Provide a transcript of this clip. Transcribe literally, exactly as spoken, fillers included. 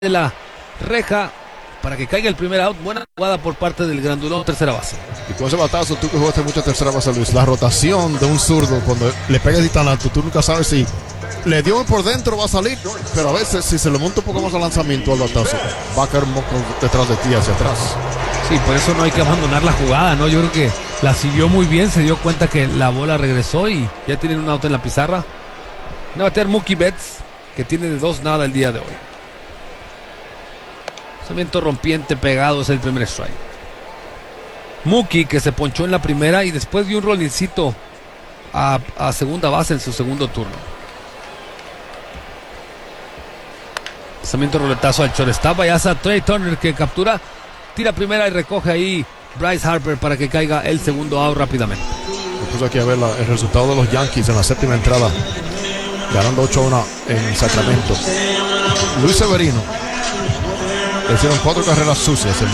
de la reja para que caiga el primer out. Buena jugada por parte del grandulón, tercera base. Y con ese batazo, tú que jugaste mucho tercera base, Luis, la rotación de un zurdo cuando le pegas y tan alto, tú nunca sabes si le dio por dentro, va a salir, pero a veces si se le monta un poco más al lanzamiento al batazo, va a caer un poco detrás de ti, hacia atrás. Sí, por eso no hay que abandonar la jugada, ¿no? Yo creo que la siguió muy bien, se dio cuenta que la bola regresó y ya tienen un out en la pizarra. Va a batear Mookie Betts, que tiene de dos nada el día de hoy. Lanzamiento rompiente pegado, es el primer strike. Mookie, que se ponchó en la primera y después dio un rolincito a, a segunda base en su segundo turno. Lanzamiento roletazo al shortstop. Allá está Trey Turner, que captura, tira primera y recoge ahí Bryce Harper para que caiga el segundo out rápidamente. Después aquí a ver la, el resultado de los Yankees en la séptima entrada, ganando ocho a uno en Sacramento. Luis Severino le hicieron cuatro carreras sucias. El